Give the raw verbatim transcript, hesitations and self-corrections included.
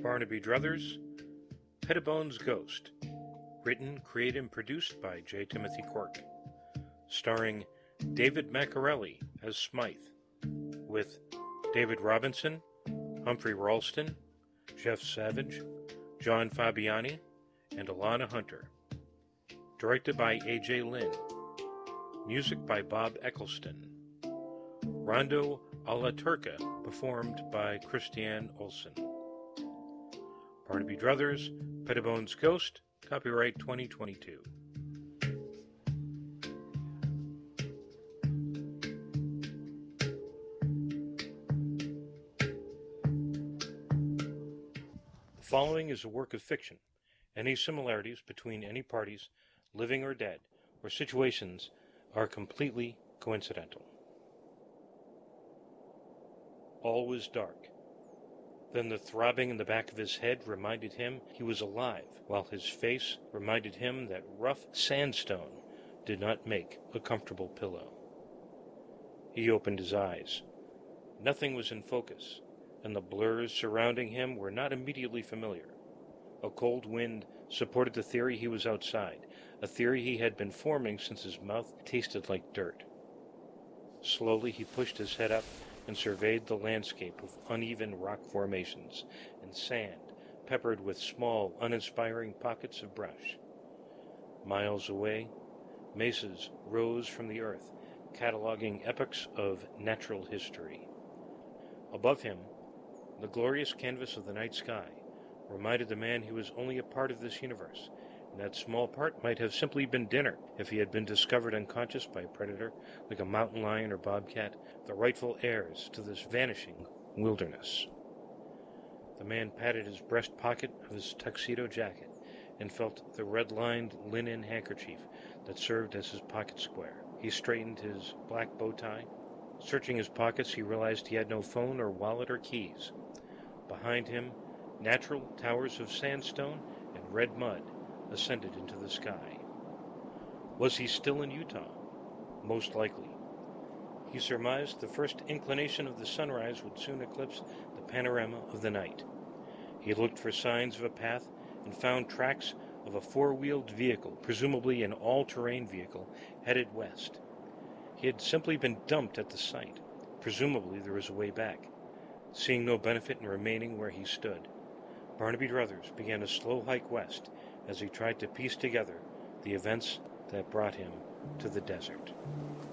Barnaby Druthers, Pettibone's Ghost, written, created, and produced by J. Timothy Quirk, starring David Maccarelli as Smythe, with David Robinson, Humphrey Ralston, Jeff Savage, John Fabiani, and Alana Hunter. Directed by A J Lynn. Music by Bob Eccleston. Rondo alla Turca, performed by Christiane Olsen. Barnaby Druthers, Pettibone's Ghost, copyright twenty twenty-two. The following is a work of fiction. Any similarities between any parties, living or dead, or situations are completely coincidental. All was dark. Then the throbbing in the back of his head reminded him he was alive, while his face reminded him that rough sandstone did not make a comfortable pillow. He opened his eyes. Nothing was in focus, and the blurs surrounding him were not immediately familiar. A cold wind supported the theory he was outside, a theory he had been forming since his mouth tasted like dirt. Slowly he pushed his head up and surveyed the landscape of uneven rock formations and sand peppered with small, uninspiring pockets of brush. Miles away, mesas rose from the earth, cataloging epochs of natural history. Above him, the glorious canvas of the night sky reminded the man he was only a part of this universe, and that small part might have simply been dinner if he had been discovered unconscious by a predator like a mountain lion or bobcat, the rightful heirs to this vanishing wilderness. The man patted his breast pocket of his tuxedo jacket and felt the red-lined linen handkerchief that served as his pocket square. He straightened his black bow tie. Searching his pockets, he realized he had no phone or wallet or keys. Behind him, natural towers of sandstone and red mud ascended into the sky. Was he still in Utah? Most likely. He surmised the first inclination of the sunrise would soon eclipse the panorama of the night. He looked for signs of a path and found tracks of a four-wheeled vehicle, presumably an all-terrain vehicle, headed west. He had simply been dumped at the site. Presumably there was a way back. Seeing no benefit in remaining where he stood, Barnaby Druthers began a slow hike west as he tried to piece together the events that brought him to the desert.